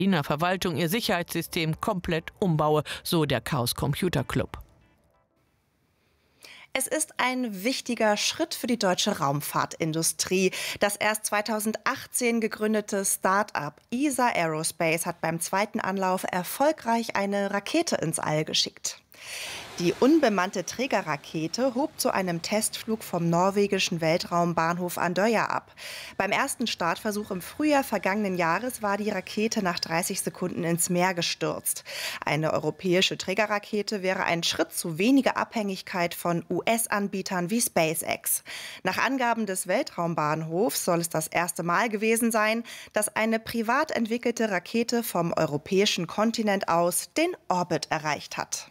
Ukrainer Verwaltung ihr Sicherheitssystem komplett umbaue, so der Chaos Computer Club. Es ist ein wichtiger Schritt für die deutsche Raumfahrtindustrie. Das erst 2018 gegründete Start-up ESA Aerospace hat beim zweiten Anlauf erfolgreich eine Rakete ins All geschickt. Die unbemannte Trägerrakete hob zu einem Testflug vom norwegischen Weltraumbahnhof Andøya ab. Beim ersten Startversuch im Frühjahr vergangenen Jahres war die Rakete nach 30 Sekunden ins Meer gestürzt. Eine europäische Trägerrakete wäre ein Schritt zu weniger Abhängigkeit von US-Anbietern wie SpaceX. Nach Angaben des Weltraumbahnhofs soll es das erste Mal gewesen sein, dass eine privat entwickelte Rakete vom europäischen Kontinent aus den Orbit erreicht hat.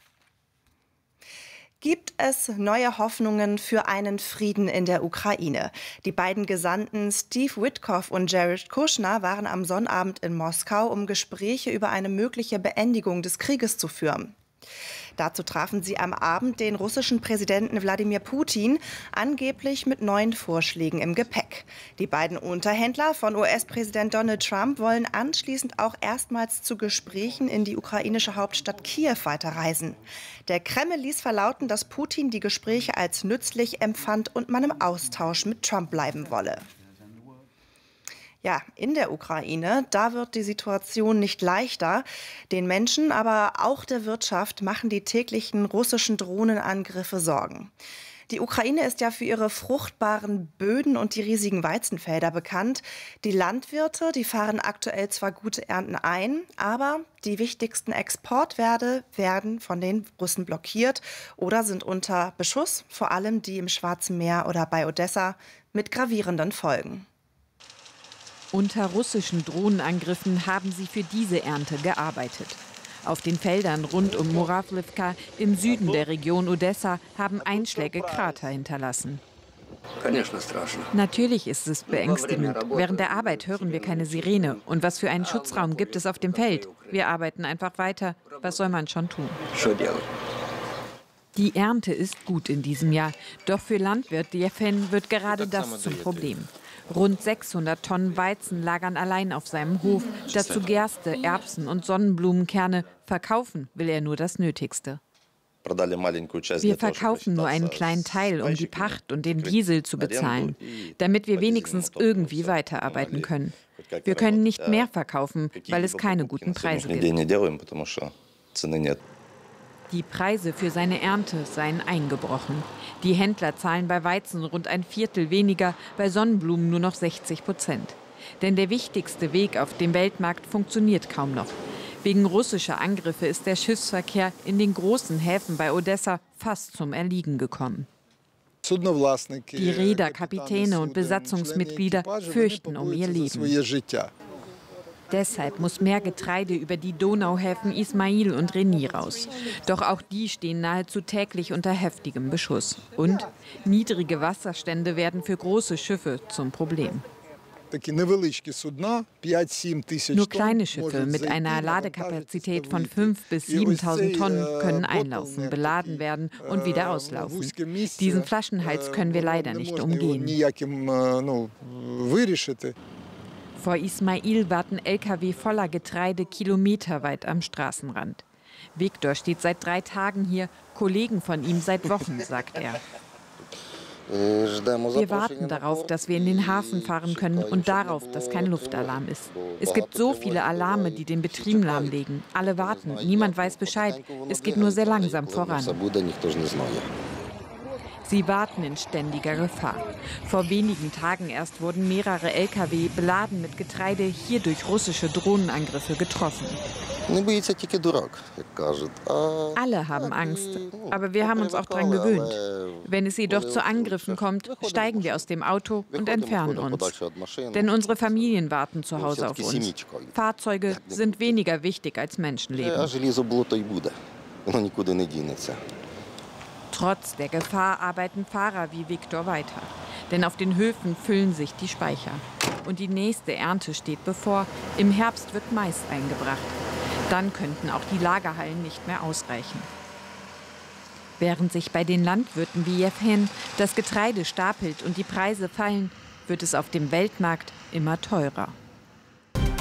Gibt es neue Hoffnungen für einen Frieden in der Ukraine? Die beiden Gesandten Steve Witkoff und Jared Kushner waren am Sonnabend in Moskau, um Gespräche über eine mögliche Beendigung des Krieges zu führen. Dazu trafen sie am Abend den russischen Präsidenten Wladimir Putin, angeblich mit neuen Vorschlägen im Gepäck. Die beiden Unterhändler von US-Präsident Donald Trump wollen anschließend auch erstmals zu Gesprächen in die ukrainische Hauptstadt Kiew weiterreisen. Der Kreml ließ verlauten, dass Putin die Gespräche als nützlich empfand und man im Austausch mit Trump bleiben wolle. Ja, in der Ukraine, da wird die Situation nicht leichter. Den Menschen, aber auch der Wirtschaft machen die täglichen russischen Drohnenangriffe Sorgen. Die Ukraine ist ja für ihre fruchtbaren Böden und die riesigen Weizenfelder bekannt. Die Landwirte, die fahren aktuell zwar gute Ernten ein, aber die wichtigsten Exportwerte werden von den Russen blockiert oder sind unter Beschuss, vor allem die im Schwarzen Meer oder bei Odessa, mit gravierenden Folgen. Unter russischen Drohnenangriffen haben sie für diese Ernte gearbeitet. Auf den Feldern rund um Murawlivka im Süden der Region Odessa haben Einschläge Krater hinterlassen. Natürlich ist es beängstigend. Während der Arbeit hören wir keine Sirene. Und was für einen Schutzraum gibt es auf dem Feld? Wir arbeiten einfach weiter. Was soll man schon tun? Die Ernte ist gut in diesem Jahr. Doch für Landwirt Jefen wird gerade das zum Problem. Rund 600 Tonnen Weizen lagern allein auf seinem Hof. Dazu Gerste, Erbsen und Sonnenblumenkerne. Verkaufen will er nur das Nötigste. Wir verkaufen nur einen kleinen Teil, um die Pacht und den Diesel zu bezahlen, damit wir wenigstens irgendwie weiterarbeiten können. Wir können nicht mehr verkaufen, weil es keine guten Preise gibt. Die Preise für seine Ernte seien eingebrochen. Die Händler zahlen bei Weizen rund ein Viertel weniger, bei Sonnenblumen nur noch 60%. Denn der wichtigste Weg auf dem Weltmarkt funktioniert kaum noch. Wegen russischer Angriffe ist der Schiffsverkehr in den großen Häfen bei Odessa fast zum Erliegen gekommen. Die Reeder, Kapitäne und Besatzungsmitglieder fürchten um ihr Leben. Deshalb muss mehr Getreide über die Donauhäfen Ismail und Reni raus. Doch auch die stehen nahezu täglich unter heftigem Beschuss. Und niedrige Wasserstände werden für große Schiffe zum Problem. Nur kleine Schiffe mit einer Ladekapazität von 5.000 bis 7.000 Tonnen können einlaufen, beladen werden und wieder auslaufen. Diesen Flaschenhals können wir leider nicht umgehen. Vor Ismail warten Lkw voller Getreide kilometerweit am Straßenrand. Viktor steht seit 3 Tagen hier, Kollegen von ihm seit Wochen, sagt er. Wir warten darauf, dass wir in den Hafen fahren können und darauf, dass kein Luftalarm ist. Es gibt so viele Alarme, die den Betrieb lahmlegen. Alle warten, niemand weiß Bescheid. Es geht nur sehr langsam voran. Sie warten in ständiger Gefahr. Vor wenigen Tagen erst wurden mehrere Lkw beladen mit Getreide hier durch russische Drohnenangriffe getroffen. Alle haben Angst, aber wir haben uns auch daran gewöhnt. Wenn es jedoch zu Angriffen kommt, steigen wir aus dem Auto und entfernen uns. Denn unsere Familien warten zu Hause auf uns. Fahrzeuge sind weniger wichtig als Menschenleben. Trotz der Gefahr arbeiten Fahrer wie Viktor weiter. Denn auf den Höfen füllen sich die Speicher. Und die nächste Ernte steht bevor. Im Herbst wird Mais eingebracht. Dann könnten auch die Lagerhallen nicht mehr ausreichen. Während sich bei den Landwirten wie Jefen das Getreide stapelt und die Preise fallen, wird es auf dem Weltmarkt immer teurer.